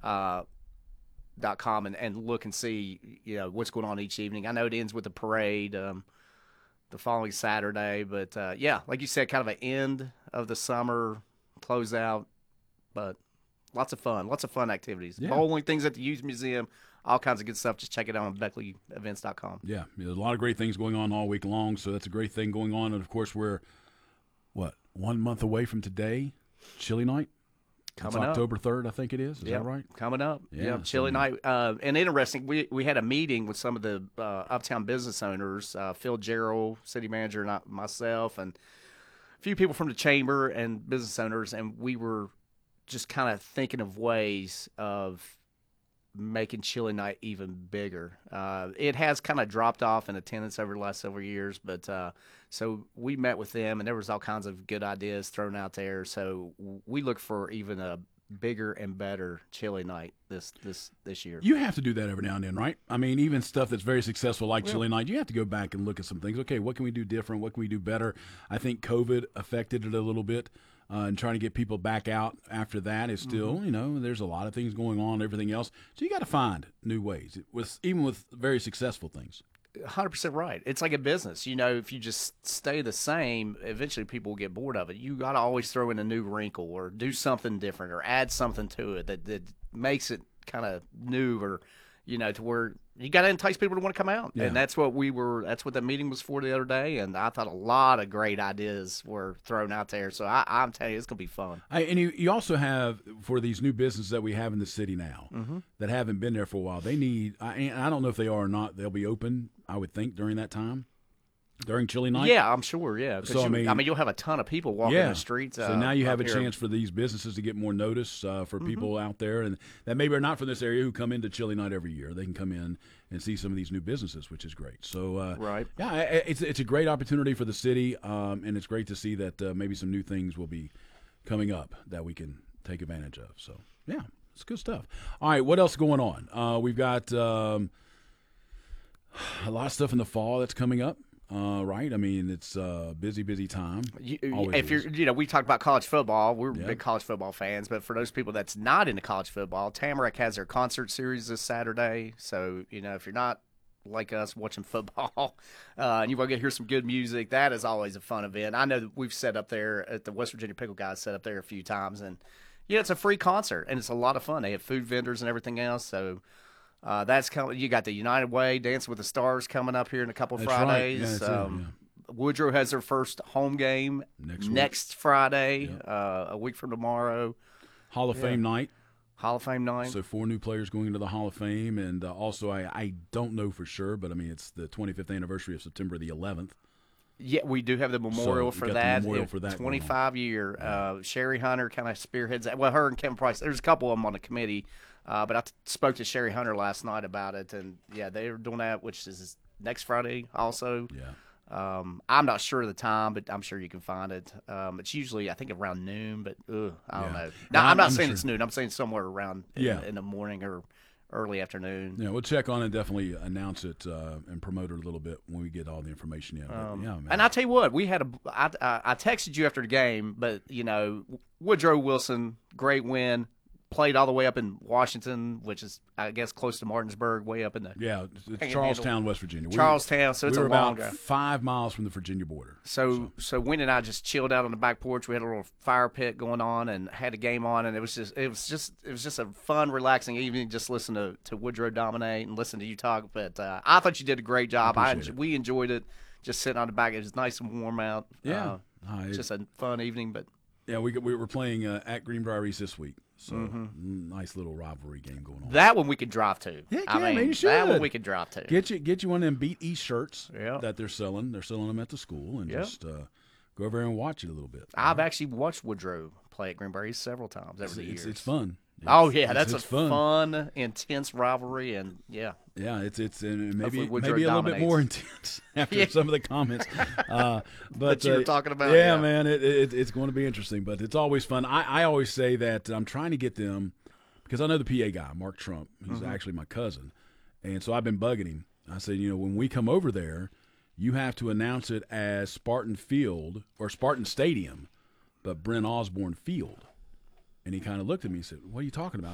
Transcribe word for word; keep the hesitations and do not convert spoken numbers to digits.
uh, dot com and, and look and see, you know, what's going on each evening. I know it ends with the parade um, the following Saturday, but uh, yeah, like you said, kind of an end of the summer closeout, but lots of fun, lots of fun activities. Yeah. Bowling, things at the Youth Museum, all kinds of good stuff. Just check it out on Beckley Events dot com. Yeah, there's a lot of great things going on all week long, so that's a great thing going on. And, of course, we're, what, one month away from today, Chili Night? Coming it's up. October third, I think it is. Is Yep, that right? Coming up. Yeah, Yeah, Chili so- Night. Uh, and interesting, we, we had a meeting with some of the uh, Uptown business owners, uh, Phil Gerald, city manager, and I, myself, and a few people from the chamber and business owners, and we were just kind of thinking of ways of making Chili Night even bigger. Uh, it has kind of dropped off in attendance over the last several years, but uh, so we met with them, and there was all kinds of good ideas thrown out there. So we look for even a bigger and better Chili Night this this this year. You have to do that every now and then, right? I mean, even stuff that's very successful like Chili Night, you have to go back and look at some things. Okay, what can we do different? What can we do better? I think COVID affected it a little bit. Uh, and trying to get people back out after that is still, Mm-hmm. you know, there's a lot of things going on, everything else. So you got to find new ways, with even with very successful things. one hundred percent right. It's like a business. You know, if you just stay the same, eventually people will get bored of it. You got to always throw in a new wrinkle or do something different or add something to it that, that makes it kind of new, or, you know, to where you got to entice people to want to come out. Yeah. And that's what we were, that's what the meeting was for the other day. And I thought a lot of great ideas were thrown out there. So I, I'm telling you, it's going to be fun. I, and you, you also have, for these new businesses that we have in the city now Mm-hmm. that haven't been there for a while, they need, I, and I don't know if they are or not, they'll be open, I would think, during that time, during Chili Night. Yeah, I'm sure. Yeah. 'Cause So, I you- mean- I mean, you'll have a ton of people walking Yeah. the streets. So uh, now you have a up here. chance for these businesses to get more notice uh, for Mm-hmm. people out there, and that maybe are not from this area who come into Chili Night every year. They can come in and see some of these new businesses, which is great. So, uh, Right. yeah, I- I- it's it's a great opportunity for the city, um, and it's great to see that uh, maybe some new things will be coming up that we can take advantage of. So, yeah, it's good stuff. All right, what else is going on? Uh, we've got um, a lot of stuff in the fall that's coming up. Uh, right? I mean, it's a busy, busy time. You, Always if you're, is. you know, we talked about college football. We're Yeah. big college football fans, but for those people that's not into college football, Tamarack has their concert series this Saturday. So, you know, if you're not like us watching football uh, and you want to hear some good music, that is always a fun event. I know that we've set up there at the West Virginia Pickle Guys, set up there a few times, and yeah, it's a free concert and it's a lot of fun. They have food vendors and everything else. So. Uh, that's coming. You got the United Way, Dancing with the Stars coming up here in a couple of That's right. Fridays. Yeah, that's it, um, Woodrow has their first home game Next next, week. Friday, uh, a week from tomorrow. Hall of Fame night. Hall of Fame night. So four new players going into the Hall of Fame, and uh, also I, I don't know for sure, but I mean it's the twenty-fifth anniversary of September the eleventh. Yeah, we do have the memorial So, for you got the that. memorial It- for that going on. twenty-five year. Uh, Sherry Hunter kind of spearheads that. Well, her and Kevin Price. There's a couple of them on the committee, uh, but I t- spoke to Sherry Hunter last night about it, and yeah, they're doing that, which is next Friday also. Yeah. Um, I'm not sure of the time, but I'm sure you can find it. Um, it's usually, I think, around noon, but ugh, I don't Yeah. know. No, Now, I'm not I'm saying sure. it's noon. I'm saying somewhere around in, Yeah. in the morning or early afternoon. Yeah, we'll check on it and definitely announce it uh, and promote it a little bit when we get all the information in. But, Um, yeah, man. and I'll tell you what, we had a. I, I, I texted you after the game, but you know, Woodrow Wilson, great win. Played all the way up in Washington, which is, I guess, close to Martinsburg, way up in the yeah, it's, it's Panhandle. Charlestown, West Virginia. We- Charlestown. So it's we were a long about drive. five miles from the Virginia border. So, so Wynn and I just chilled out on the back porch. We had a little fire pit going on and had a game on, and it was just, it was just, it was just a fun, relaxing evening. Just listen to, to Woodrow dominate and listen to you talk. But uh, I thought you did a great job. I, appreciate enj- it. we enjoyed it. Just sitting on the back, it was nice and warm out. Yeah. uh, Uh, it- just a fun evening. But yeah, we we were playing uh, at Greenbrier East this week, so mm, nice little rivalry game going on. Mm-hmm. that one we could drive to. Heck I yeah, mean, man, you that one should. we could drive to. Get you get you one of them Beat East shirts Yeah. that they're selling. They're selling them at the school, and Yep. just uh, go over there and watch it a little bit. I've actually watched Woodrow play at Greenberry several times over it's, the it's, years. it's fun. Oh It's- yeah, it's- that's it's a fun. fun. intense rivalry, and yeah, Yeah, it's it's and maybe Hopefully Woodrow maybe a little bit dominates. more intense after Yeah. some of the comments. Uh, but That you were uh, talking about, Yeah, yeah. man, it, it, it's going to be interesting, but it's always fun. I, I always say that I'm trying to get them because I know the P A guy, Mark Trump. He's Mm-hmm. actually my cousin, and so I've been bugging him. I said, you know, when we come over there, you have to announce it as Spartan Field or Spartan Stadium, but Brent Osborne Field. And he kind of looked at me and said, what are you talking about?